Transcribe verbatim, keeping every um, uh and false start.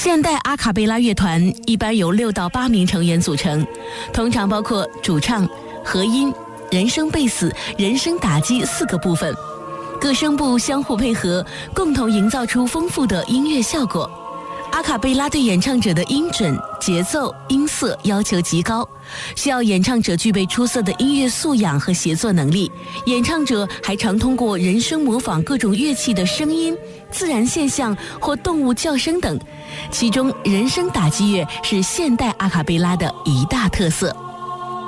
现代阿卡贝拉乐团一般由六到八名成员组成，通常包括主唱、和音、人声贝斯、人声打击四个部分，各声部相互配合，共同营造出丰富的音乐效果。阿卡贝拉对演唱者的音准、节奏、音色要求极高，需要演唱者具备出色的音乐素养和协作能力。演唱者还常通过人声模仿各种乐器的声音、自然现象或动物叫声等，其中人声打击乐是现代阿卡贝拉的一大特色。